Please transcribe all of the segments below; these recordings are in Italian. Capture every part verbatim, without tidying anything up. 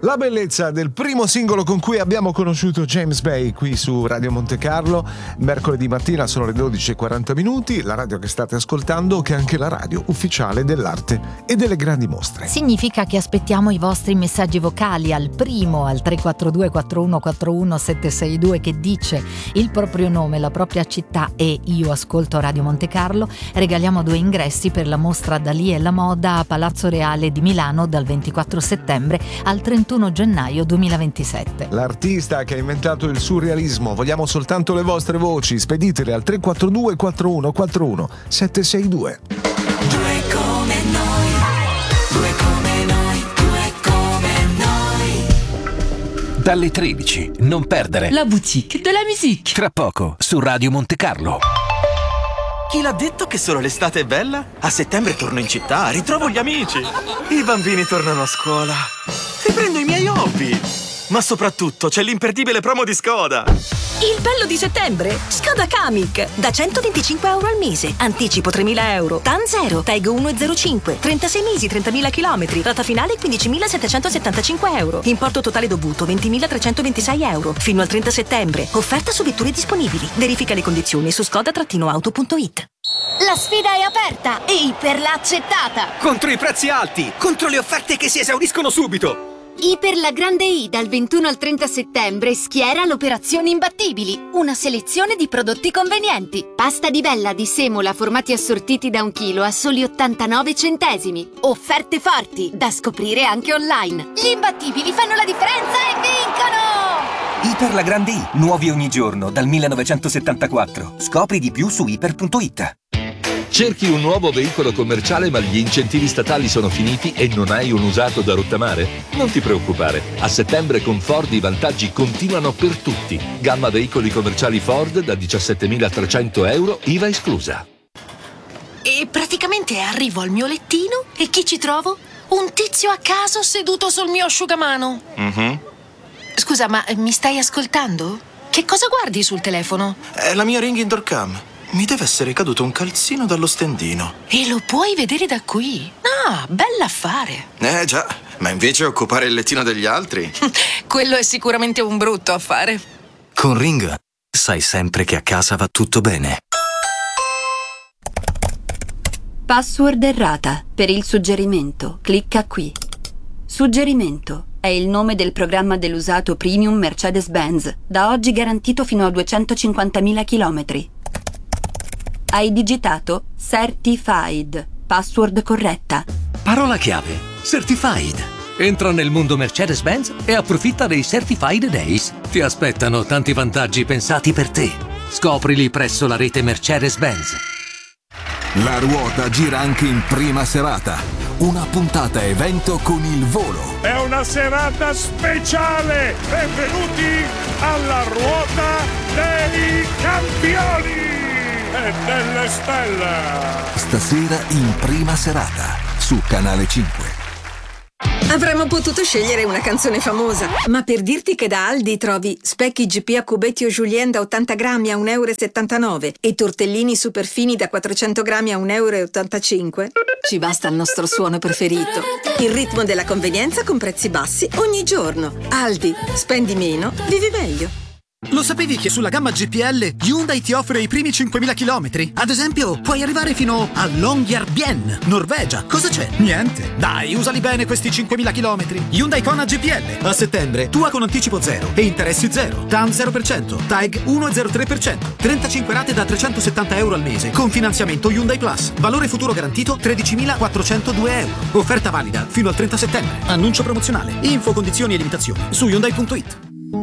La bellezza del primo singolo con cui abbiamo conosciuto James Bay qui su Radio Monte Carlo. Mercoledì mattina sono le dodici e quaranta minuti, la radio che state ascoltando, che è anche la radio ufficiale dell'arte e delle grandi mostre. Significa che aspettiamo i vostri messaggi vocali al primo, al tre quattro due quattro uno quattro uno sette sei due, che dice il proprio nome, la propria città e io ascolto Radio Monte Carlo. Regaliamo due ingressi per la mostra Dalì e la moda a Palazzo Reale di Milano dal ventiquattro settembre al trentuno gennaio duemilaventisette. L'artista che ha inventato il surrealismo. Vogliamo soltanto le vostre voci, speditele al tre quattro due quattro uno quattro uno sette sei due. Due come noi, due come noi, due come noi. Dalle tredici, non perdere La boutique de la musique. Tra poco su Radio Monte Carlo. Chi l'ha detto che solo l'estate è bella? A settembre torno in città, ritrovo gli amici. I bambini tornano a scuola. Riprendo i miei hobby. Ma soprattutto c'è l'imperdibile promo di Skoda. Il bello di settembre? Skoda Kamiq. Da centoventicinque euro al mese. Anticipo tremila euro. T A N zero. Tag uno virgola zero cinque. trentasei mesi, trentamila chilometri. Rata finale quindicimilasettecentosettantacinque euro. Importo totale dovuto ventimilatrecentoventisei euro. Fino al trenta settembre. Offerta su vetture disponibili. Verifica le condizioni su skoda auto punto it. La sfida è aperta e Iper l'ha accettata. Contro i prezzi alti, contro le offerte che si esauriscono subito. Iper la Grande I dal ventuno al trenta settembre schiera l'operazione Imbattibili, una selezione di prodotti convenienti. Pasta di Bella di semola formati assortiti da un chilo a soli ottantanove centesimi. Offerte forti da scoprire anche online. Gli imbattibili fanno la differenza e vincono! Iper la Grande I, nuovi ogni giorno dal millenovecentosettantaquattro. Scopri di più su iper punto it. Cerchi un nuovo veicolo commerciale ma gli incentivi statali sono finiti e non hai un usato da rottamare? Non ti preoccupare, a settembre con Ford i vantaggi continuano per tutti. Gamma veicoli commerciali Ford da diciassettemilatrecento euro, I V A esclusa. E praticamente arrivo al mio lettino e chi ci trovo? Un tizio a caso seduto sul mio asciugamano. Mhm. Scusa, ma mi stai ascoltando? Che cosa guardi sul telefono? È la mia Ring Indoor Cam. Mi deve essere caduto un calzino dallo stendino. E lo puoi vedere da qui? Ah, bell'affare. Eh già, ma invece occupare il lettino degli altri? Quello è sicuramente un brutto affare. Con Ring sai sempre che a casa va tutto bene. Password errata. Per il suggerimento, clicca qui. Suggerimento è il nome del programma dell'usato premium Mercedes-Benz, da oggi garantito fino a duecentocinquantamila chilometri. Hai digitato Certified. Password corretta. Parola chiave: Certified. Entra nel mondo Mercedes-Benz e approfitta dei Certified Days. Ti aspettano tanti vantaggi pensati per te. Scoprili presso la rete Mercedes-Benz. La ruota gira anche in prima serata. Una puntata evento con il volo. È una serata speciale. Benvenuti alla ruota dei campioni e delle stelle. Stasera in prima serata su Canale cinque. Avremmo potuto scegliere una canzone famosa, ma per dirti che da Aldi trovi specchi G P A Cubetti o Julien da ottanta grammi a un euro e settantanove e tortellini super fini da quattrocento grammi a un euro e ottantacinque, ci basta il nostro suono preferito. Il ritmo della convenienza con prezzi bassi ogni giorno. Aldi, spendi meno, vivi meglio. Lo sapevi che sulla gamma G P L Hyundai ti offre i primi cinquemila chilometri? Ad esempio, puoi arrivare fino a Longyearbyen, Norvegia. Cosa c'è? Niente. Dai, usali bene questi cinquemila chilometri. Hyundai Kona G P L. A settembre, tua con anticipo zero e interessi zero. T A N zero per cento. T A G uno virgola zero tre per cento. trentacinque rate da trecentosettanta euro al mese. Con finanziamento Hyundai Plus. Valore futuro garantito tredicimilaquattrocentodue euro. Offerta valida fino al trenta settembre. Annuncio promozionale. Info, condizioni e limitazioni su Hyundai punto it.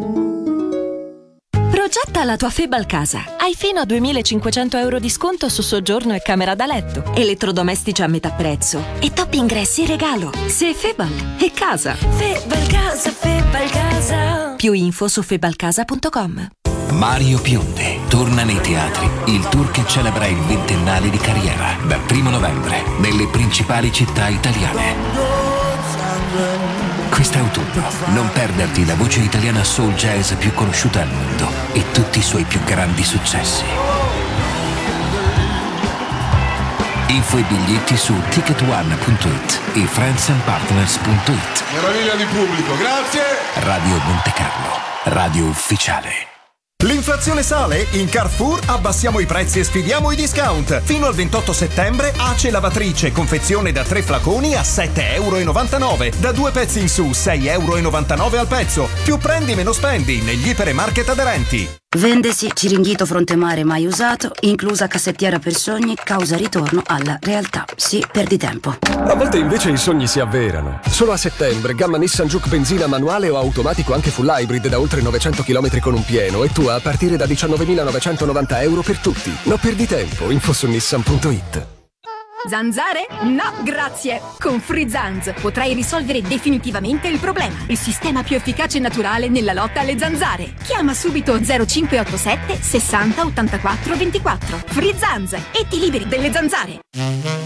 Progetta la tua Febal casa. Hai fino a duemilacinquecento euro di sconto su soggiorno e camera da letto. Elettrodomestici a metà prezzo. E top ingressi in regalo. Se Febal è casa. Febal casa, Febal casa. Più info su febalcasa punto com. Mario Biondi torna nei teatri. Il tour che celebra il ventennale di carriera. Dal primo novembre nelle principali città italiane. Quest'autunno non perderti la voce italiana soul jazz più conosciuta al mondo e tutti i suoi più grandi successi. Info e biglietti su ticket one punto it e friends and partners punto it. Meraviglia di pubblico, grazie! Radio Montecarlo, radio ufficiale. L'inflazione sale? In Carrefour abbassiamo i prezzi e sfidiamo i discount. Fino al ventotto settembre Ace lavatrice confezione da tre flaconi a sette e novantanove euro. Da due pezzi in su sei e novantanove euro al pezzo. Più prendi meno spendi negli ipermarket aderenti. Vendesi Ciringhito Frontemare mai usato, inclusa cassettiera per sogni, causa ritorno alla realtà. Sì, perdi tempo. A volte invece i sogni si avverano. Solo a settembre, gamma Nissan Juke benzina manuale o automatico anche full hybrid da oltre novecento chilometri con un pieno e tu a partire da diciannovemilanovecentonovanta euro per tutti. Non perdi tempo, info su nissan punto it. Zanzare? No, grazie! Con Free Zanz potrai risolvere definitivamente il problema. Il sistema più efficace e naturale nella lotta alle zanzare. Chiama subito zero cinque otto sette sessanta ottantaquattro ventiquattro. Free Zanz e ti liberi delle zanzare.